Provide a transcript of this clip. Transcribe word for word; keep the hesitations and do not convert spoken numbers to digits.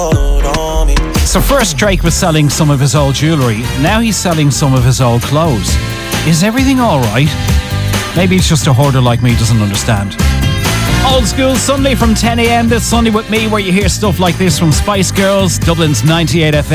So first Drake was selling some of his old jewellery. Now he's selling some of his old clothes. Is everything alright? Maybe it's just a hoarder like me doesn't understand. Old School Sunday from ten a.m. this Sunday with me, where you hear stuff like this from Spice Girls, Dublin's ninety-eight F M.